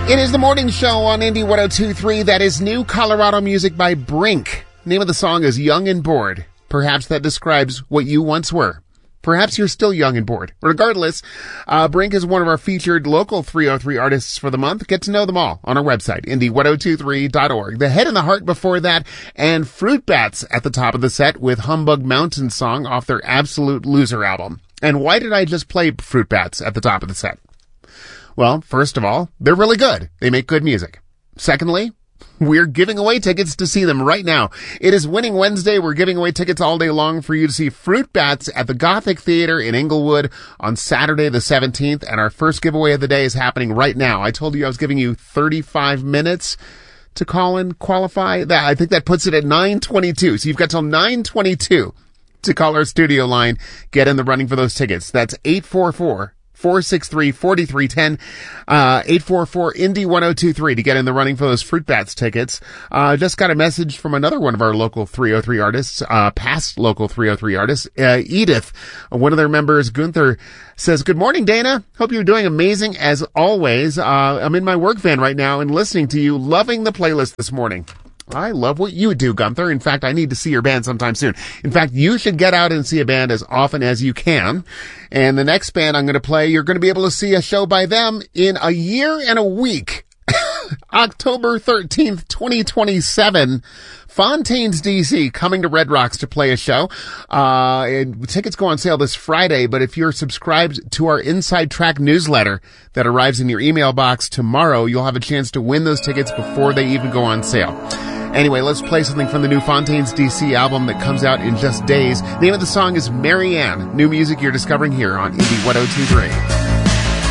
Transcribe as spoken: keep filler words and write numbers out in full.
It is the morning show on Indie one oh two point three. That is new Colorado music by Brink. Name of the song is Young and Bored. Perhaps that describes what you once were. Perhaps you're still young and bored. Regardless, uh, Brink is one of our featured local three oh three artists for the month. Get to know them all on our website, indie one oh two three dot org. The Head and the Heart before that, and Fruit Bats at the top of the set with Humbug Mountain Song off their Absolute Loser album. And why did I just play Fruit Bats at the top of the set? Well, first of all, they're really good. They make good music. Secondly, we're giving away tickets to see them right now. It is Winning Wednesday. We're giving away tickets all day long for you to see Fruit Bats at the Gothic Theater in Inglewood on Saturday the seventeenth. And our first giveaway of the day is happening right now. I told you I was giving you thirty-five minutes to call and qualify. That I think that puts it at nine twenty-two. So you've got till nine twenty-two to call our studio line. Get in the running for those tickets. That's eight four four, four six three, four three one zero, uh, eight four four, Indie one oh two three to get in the running for those Fruit Bats tickets. Uh, just got a message from another one of our local three oh three artists, uh, past local three oh three artists, uh, Edith. One of their members, Gunther, says, "Good morning, Dana. Hope you're doing amazing as always. Uh, I'm in my work van right now and listening to you, loving the playlist this morning." I love what you do, Gunther. In fact, I need to see your band sometime soon. In fact, you should get out and see a band as often as you can. And the next band I'm going to play, you're going to be able to see a show by them in a year and a week. October thirteenth, twenty twenty-seven. Fontaines, D C, coming to Red Rocks to play a show. Uh, and tickets go on sale this Friday, but if you're subscribed to our Inside Track newsletter that arrives in your email box tomorrow, you'll have a chance to win those tickets before they even go on sale. Anyway, let's play something from the new Fontaines D C album that comes out in just days. The name of the song is Marianne. New music you're discovering here on Indie one oh two three.